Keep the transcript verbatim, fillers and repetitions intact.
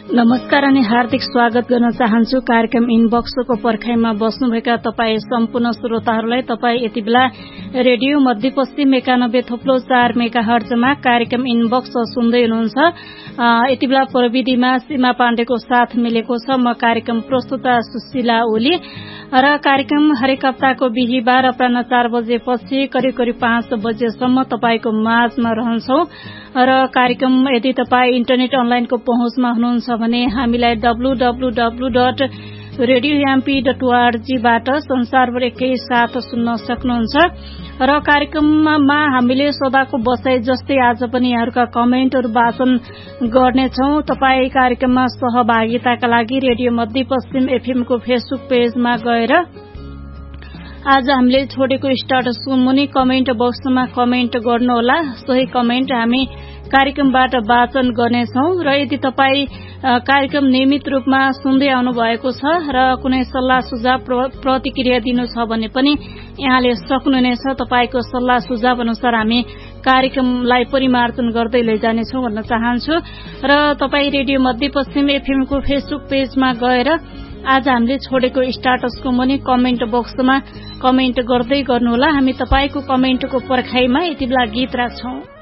नमस्कार अनि हार्दिक स्वागत गर्न चाहन्छु कार्यक्रम इनबक्सको पर्खाइमा बस्नुभएका तपाईँ सम्पूर्ण श्रोताहरूलाई। तपाईँ यति बेला रेडियो मध्यपश्चिम एकानब्बे थोप्लो चार मेगा हर्जमा कार्यक्रम इनबक्स सुन्दै हुनुहुन्छ। यति बेला प्रविधिमा सीमा पाण्डेको साथ मिलेको छ। म कार्यक्रम प्रस्तुता सुशीला ओली र कार्यक्रम हरेक हप्ताको बिहिबार अपराह्न चार बजेपछि करिब करिब पाँच बजेसम्म तपाईको माझमा रहन्छौ र कार्यक्रम यदि तपाईँ इन्टरनेट अनलाइनको पहुँचमा हुनुहुन्छ भने हामीलाई W W W dot radio MP dot ओआरजीबाट संसारभर एकैसाथ सुन्न सक्नुहुन्छ। र कार्यक्रममा हामीले सदाको बसाई जस्तै आज पनि यहाँहरूका कमेन्टहरू वाचन गर्नेछौ। तपाईँ कार्यक्रममा सहभागिताका लागि रेडियो मध्यपश्चिम एफएमको फेसबुक पेजमा गएर आज हामीले छोडेको स्टाटस मुनि कमेन्ट बक्समा कमेन्ट गर्नुहोला। सोही कमेन्ट हामी कार्यक्रमबाट वाचन गर्नेछौं। र यदि तपाईँ कार्यक्रम नियमित रूपमा सुन्दै आउनु भएको छ र कुनै सल्लाह सुझाव प्रतिक्रिया दिनु छ भने पनि यहाँले सक्नुहुनेछ। तपाईको सल्लाह सुझाव अनुसार हामी कार्यक्रमलाई परिमार्जन गर्दै लैजानेछौं भन्न चाहन्छु। र तपाईँ रेडियो मध्यपश्चिम एफएमको फेसबुक पेजमा गएर आज हामीले छोडेको स्टाटसको मुनि कमेन्ट बक्समा कमेन्ट गर्दै गर्नुहोला। हामी तपाईको कमेन्टको पर्खाइमा यति बेला गीत राख्छौं।